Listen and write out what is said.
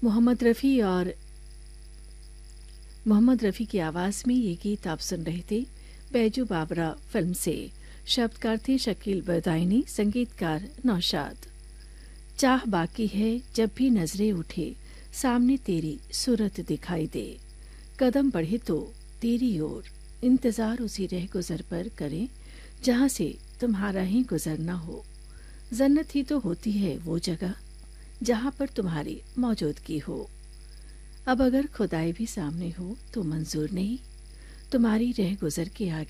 मोहम्मद रफ़ी और मोहम्मद रफ़ी की आवाज़ में ये गीत आप सुन रहे थे बैजू बावरा फिल्म से। शब्दकार थे शकील बरदायनी, संगीतकार नौशाद। चाह बाकी है जब भी नजरें उठे, सामने तेरी सूरत दिखाई दे, कदम बढ़े तो तेरी ओर, इंतजार उसी रह गुजर पर करें जहां से तुम्हारा ही गुजरना हो। जन्नत ही तो होती है वो जगह जहां पर तुम्हारी मौजूदगी हो। अब अगर खुदाई भी सामने हो तो मंजूर नहीं, तुम्हारी रह गुजर के आगे